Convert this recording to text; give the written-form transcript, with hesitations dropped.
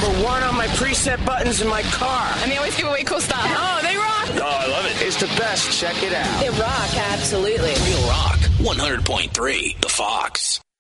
number one on my preset buttons in my car. And they always give away cool stuff. Oh, they rock. Oh, I love it. It's the best. Check it out. They rock, absolutely. Real Rock, 100.3, The Fox.